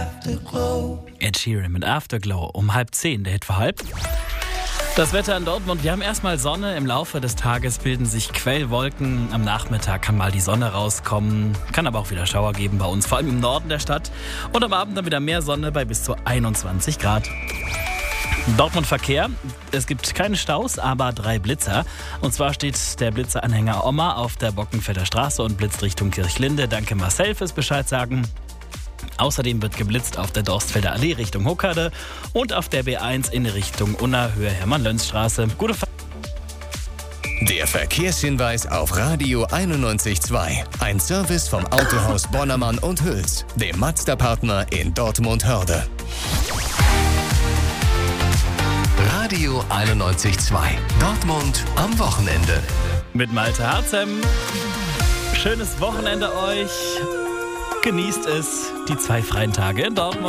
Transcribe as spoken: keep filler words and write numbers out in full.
Ed Sheeran mit Afterglow um halb zehn, der Hit für halb. Das Wetter in Dortmund, wir haben erstmal Sonne, im Laufe des Tages bilden sich Quellwolken, am Nachmittag kann mal die Sonne rauskommen, kann aber auch wieder Schauer geben bei uns, vor allem im Norden der Stadt und am Abend dann wieder mehr Sonne bei bis zu einundzwanzig Grad. Dortmund Verkehr, es gibt keine Staus, aber drei Blitzer. Und zwar steht der Blitzeranhänger Oma auf der Bockenfelder Straße und blitzt Richtung Kirchlinde. Danke Marcel fürs Bescheid sagen. Außerdem wird geblitzt auf der Dorstfelder Allee Richtung Hockade und auf der B eins in Richtung Unna, Höhe Hermann-Löns-Straße. Gute Fahrt. Der Verkehrshinweis auf Radio einundneunzig Komma zwei. Ein Service vom Autohaus Bonnermann und Hüls, dem Mazda-Partner in Dortmund-Hörde. Radio einundneunzig Komma zwei. Dortmund am Wochenende. Mit Malte Harzem. Schönes Wochenende euch. Genießt es, die zwei freien Tage in Dortmund.